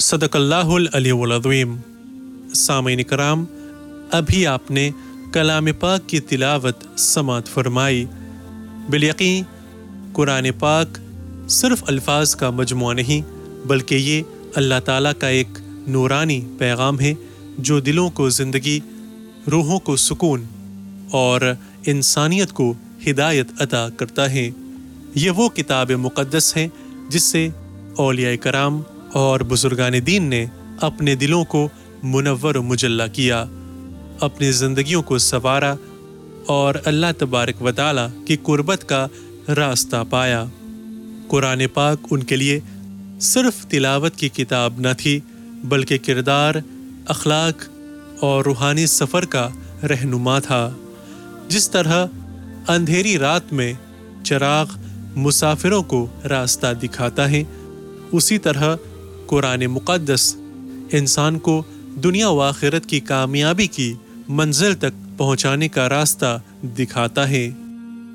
صدق اللہ العلی العظیم۔ سامعین کرام، ابھی آپ نے کلام پاک کی تلاوت سماعت فرمائی۔ بالیقین قرآن پاک صرف الفاظ کا مجموعہ نہیں، بلکہ یہ اللہ تعالیٰ کا ایک نورانی پیغام ہے جو دلوں کو زندگی، روحوں کو سکون اور انسانیت کو ہدایت عطا کرتا ہے۔ یہ وہ کتاب مقدس ہے جس سے اولیاء کرام اور بزرگان دین نے اپنے دلوں کو منور و مجلہ کیا، اپنی زندگیوں کو سنوارا اور اللہ تبارک و تعالیٰ کی قربت کا راستہ پایا۔ قرآن پاک ان کے لیے صرف تلاوت کی کتاب نہ تھی، بلکہ کردار، اخلاق اور روحانی سفر کا رہنما تھا۔ جس طرح اندھیری رات میں چراغ مسافروں کو راستہ دکھاتا ہے، اسی طرح قرآن مقدس انسان کو دنیا و آخرت کی کامیابی کی منزل تک پہنچانے کا راستہ دکھاتا ہے۔